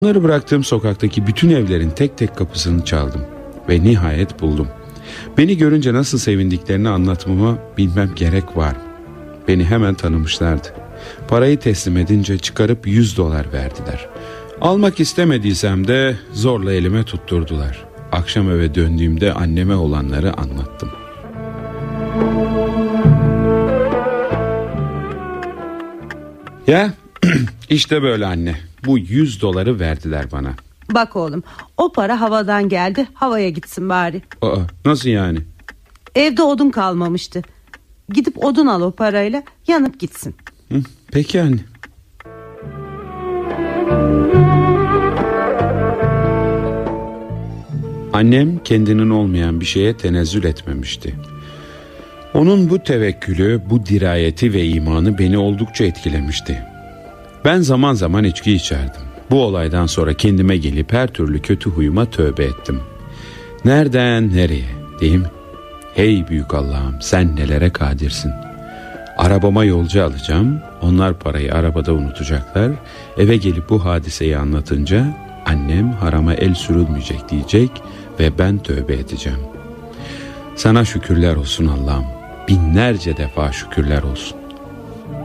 Onları bıraktığım sokaktaki bütün evlerin tek tek kapısını çaldım ve nihayet buldum. Beni görünce nasıl sevindiklerini anlatmama bilmem gerek var mı? Beni hemen tanımışlardı. Parayı teslim edince çıkarıp $100 verdiler. Almak istemediysem de zorla elime tutturdular. Akşam eve döndüğümde anneme olanları anlattım. Ya işte böyle anne. Bu $100 verdiler bana. Bak oğlum, o para havadan geldi, havaya gitsin bari. Nasıl yani? Evde odun kalmamıştı. Gidip odun al o parayla, yanıp gitsin. Peki anne. Annem kendinin olmayan bir şeye tenezzül etmemişti. Onun bu tevekkülü, bu dirayeti ve imanı beni oldukça etkilemişti. Ben zaman zaman içki içerdim. Bu olaydan sonra kendime gelip her türlü kötü huyuma tövbe ettim. Nereden nereye, değil mi? Hey büyük Allah'ım, sen nelere kadirsin. Arabama yolcu alacağım. Onlar parayı arabada unutacaklar. Eve gelip bu hadiseyi anlatınca annem harama el sürülmeyecek diyecek ve ben tövbe edeceğim. Sana şükürler olsun Allah'ım. Binlerce defa şükürler olsun.